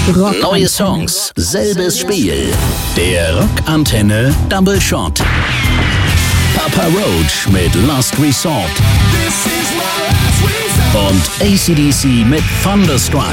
Neue Songs, selbes Spiel. Der Rockantenne Double Shot. Papa Roach mit Last Resort. Und AC/DC mit Thunderstruck.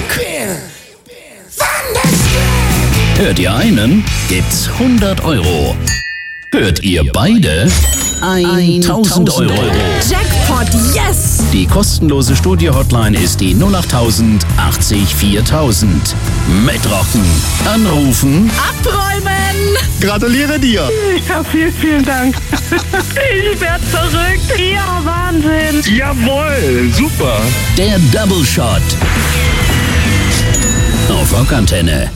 Hört ihr einen, gibt's 100 €. Hört ihr beide, 1000 €. Jackpot, yes! Die kostenlose Studio-Hotline ist die 08000 80 4000. Mitrocken. Anrufen. Abräumen! Gratuliere dir! Ja, vielen Dank. Ich werd verrückt. Ja, Wahnsinn. Jawohl, super! Der Double Shot. Auf Rockantenne.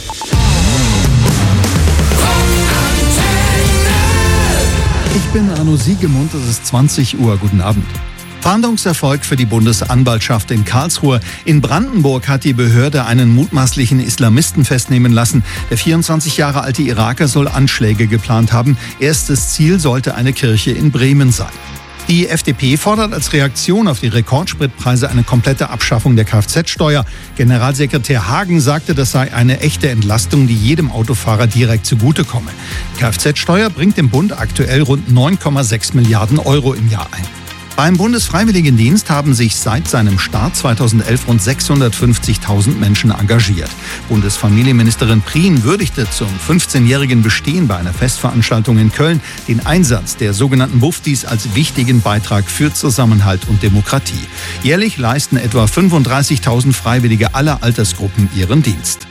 Ich bin Arno Siegemund, es ist 20 Uhr. Guten Abend. Fahndungserfolg für die Bundesanwaltschaft in Karlsruhe. In Brandenburg hat die Behörde einen mutmaßlichen Islamisten festnehmen lassen. Der 24 Jahre alte Iraker soll Anschläge geplant haben. Erstes Ziel sollte eine Kirche in Bremen sein. Die FDP fordert als Reaktion auf die Rekordspritpreise eine komplette Abschaffung der Kfz-Steuer. Generalsekretär Hagen sagte, das sei eine echte Entlastung, die jedem Autofahrer direkt zugutekomme. Die Kfz-Steuer bringt dem Bund aktuell rund 9,6 Milliarden € im Jahr ein. Beim Bundesfreiwilligendienst haben sich seit seinem Start 2011 rund 650.000 Menschen engagiert. Bundesfamilienministerin Prien würdigte zum 15-jährigen Bestehen bei einer Festveranstaltung in Köln den Einsatz der sogenannten Buftis als wichtigen Beitrag für Zusammenhalt und Demokratie. Jährlich leisten etwa 35.000 Freiwillige aller Altersgruppen ihren Dienst.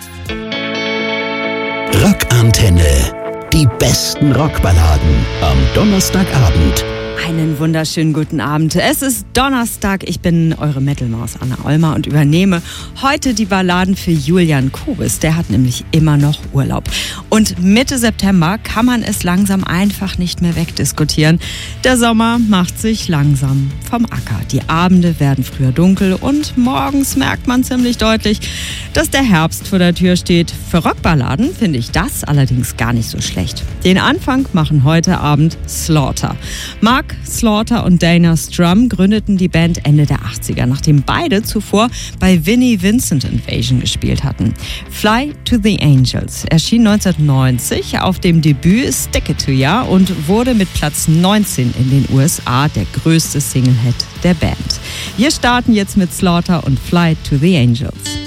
Rockantenne. Die besten Rockballaden am Donnerstagabend. Einen wunderschönen guten Abend. Es ist Donnerstag. Ich bin eure Metal-Maus Anna Olmer und übernehme heute die Balladen für Julian Kubis. Der hat nämlich immer noch Urlaub. Und Mitte September kann man es langsam einfach nicht mehr wegdiskutieren. Der Sommer macht sich langsam vom Acker. Die Abende werden früher dunkel und morgens merkt man ziemlich deutlich, dass der Herbst vor der Tür steht. Für Rockballaden finde ich das allerdings gar nicht so schlecht. Den Anfang machen heute Abend Slaughter. Mark Slaughter und Dana Strum gründeten die Band Ende der 80er, nachdem beide zuvor bei Vinnie Vincent Invasion gespielt hatten. Fly to the Angels erschien 1990 auf dem Debüt Stick It To Ya und wurde mit Platz 19 in den USA der größte Single-Hit der Band. Wir starten jetzt mit Slaughter und Fly to the Angels.